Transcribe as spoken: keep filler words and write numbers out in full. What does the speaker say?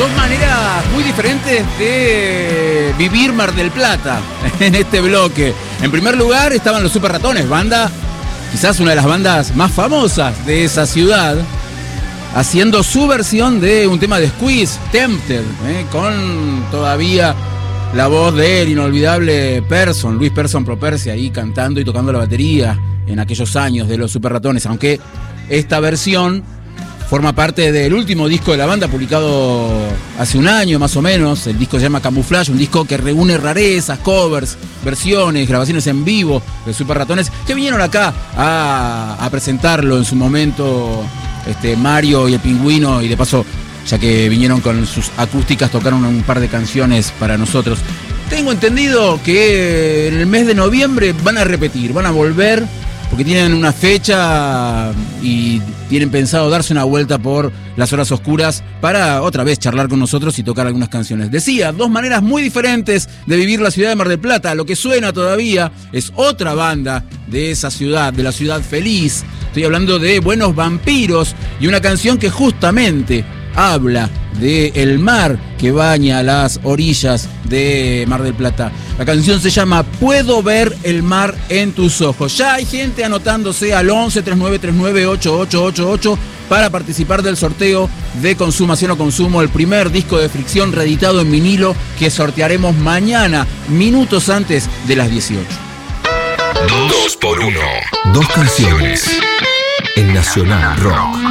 Dos maneras muy diferentes de vivir Mar del Plata en este bloque. En primer lugar estaban los Super Ratones, banda, quizás una de las bandas más famosas de esa ciudad, haciendo su versión de un tema de Squeeze, Tempted, ¿eh? Con todavía la voz del inolvidable Persson, Luis Persson Properci, ahí cantando y tocando la batería en aquellos años de los Super Ratones, aunque esta versión forma parte del último disco de la banda, publicado hace un año más o menos. El disco se llama Camouflage, un disco que reúne rarezas, covers, versiones, grabaciones en vivo de Super Ratones, que vinieron acá a, a presentarlo en su momento, este, Mario y el Pingüino, y de paso, ya que vinieron con sus acústicas, tocaron un par de canciones para nosotros. Tengo entendido que en el mes de noviembre van a repetir, van a volver, porque tienen una fecha y tienen pensado darse una vuelta por las horas oscuras para otra vez charlar con nosotros y tocar algunas canciones. Decía, dos maneras muy diferentes de vivir la ciudad de Mar del Plata. Lo que suena todavía es otra banda de esa ciudad, de la ciudad feliz. Estoy hablando de Buenos Vampiros y una canción que justamente habla del mar que baña las orillas de Mar del Plata. La canción se llama Puedo ver el mar en tus ojos. Ya hay gente anotándose al once, treinta y nueve treinta y nueve, ochenta y ocho ochenta y ocho para participar del sorteo de Consumación o Consumo, el primer disco de Fricción reeditado en vinilo que sortearemos mañana, minutos antes de las dieciocho. Dos por uno. Dos canciones en Nacional Rock.